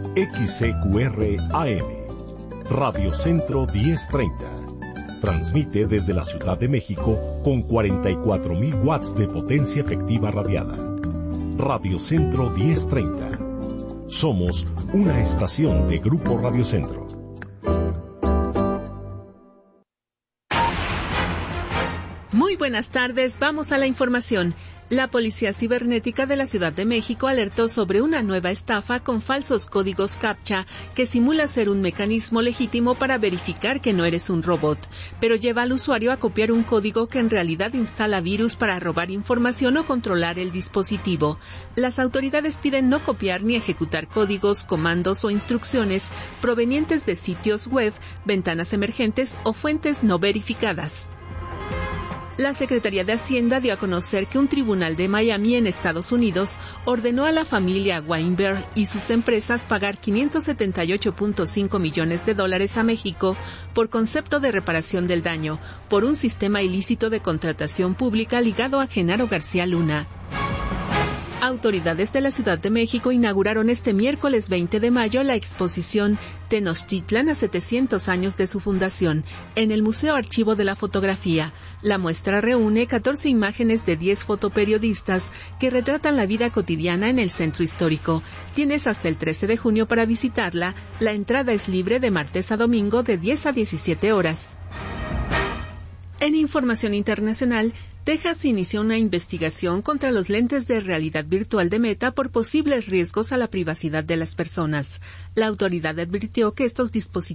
XCQR AM, Radio Centro 1030. Transmite desde la Ciudad de México con 44,000 watts de potencia efectiva radiada. Radio Centro 1030. Somos una estación de Grupo Radio Centro. Muy buenas tardes, vamos a la información. La Policía Cibernética de la Ciudad de México alertó sobre una nueva estafa con falsos códigos CAPTCHA que simula ser un mecanismo legítimo para verificar que no eres un robot, pero lleva al usuario a copiar un código que en realidad instala virus para robar información o controlar el dispositivo. Las autoridades piden no copiar ni ejecutar códigos, comandos o instrucciones provenientes de sitios web, ventanas emergentes o fuentes no verificadas. La Secretaría de Hacienda dio a conocer que un tribunal de Miami, en Estados Unidos, ordenó a la familia Weinberg y sus empresas pagar $578.5 millones a México por concepto de reparación del daño, por un sistema ilícito de contratación pública ligado a Genaro García Luna. Autoridades de la Ciudad de México inauguraron este miércoles 20 de mayo la exposición Tenochtitlan a 700 años de su fundación en el Museo Archivo de la Fotografía. La muestra reúne 14 imágenes de 10 fotoperiodistas que retratan la vida cotidiana en el centro histórico. Tienes hasta el 13 de junio para visitarla. La entrada es libre de martes a domingo de 10 a 17 horas. En información internacional, Texas inició una investigación contra los lentes de realidad virtual de Meta por posibles riesgos a la privacidad de las personas. La autoridad advirtió que estos dispositivos